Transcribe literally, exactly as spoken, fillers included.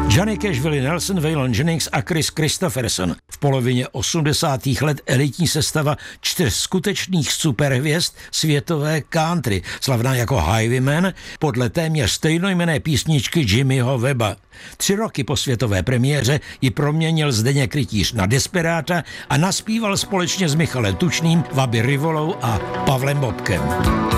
Johnny Cash, Willie Nelson, Waylon Jennings a Chris Christopherson. V polovině osmdesátých let elitní sestava čtyř skutečných superhvězd světové country, slavná jako Highwaymen, podle téměř stejnojmenné písničky Jimmyho Webba. Tři roky po světové premiéře ji proměnil Zdeněk Rytíř na Desperáta a naspíval společně s Michalem Tučným, Waby Rivolou a Pavlem Bobkem.